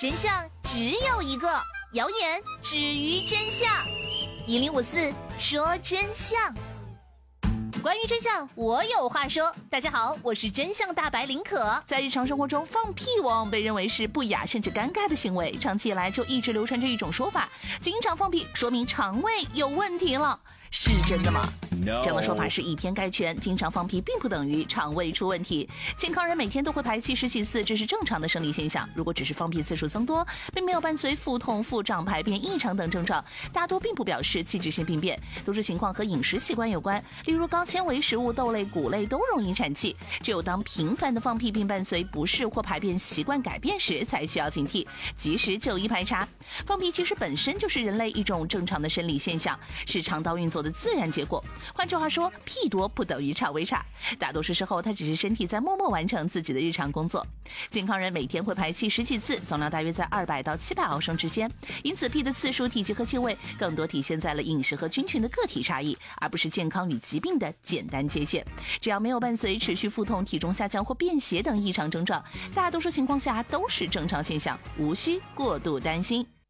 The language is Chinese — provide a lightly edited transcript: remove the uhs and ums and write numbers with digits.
真相只有一个，谣言止于真相。1054说真相。关于真相，我有话说。大家好，我是真相大白林可。在日常生活中，放屁往往被认为是不雅甚至尴尬的行为，长期以来就一直流传着一种说法，经常放屁说明肠胃有问题了。是真的吗？这样的说法是以偏概全，经常放屁并不等于肠胃出问题。健康人每天都会排气10几次，这是正常的生理现象。如果只是放屁次数增多，并没有伴随腹痛、腹胀、排便异常等症状，大多并不表示器质性病变，多数情况和饮食习惯有关。例如高纤维食物、豆类、谷类都容易产气，只有当频繁的放屁并伴随不适或排便习惯改变时，才需要警惕，及时就医排查。放屁其实本身就是人类一种正常的生理现象，是肠道运作的自然结果。换句话说，屁多不等于肠胃差，大多数时候它只是身体在默默完成自己的日常工作。健康人每天会排气10几次，总量大约在200到700毫升之间，因此屁的次数、体积和气味更多体现在了饮食和菌群的个体差异，而不是健康与疾病的简单界限。只要没有伴随持续腹痛、体重下降或便血等异常症状，大多数情况下都是正常现象，无需过度担心。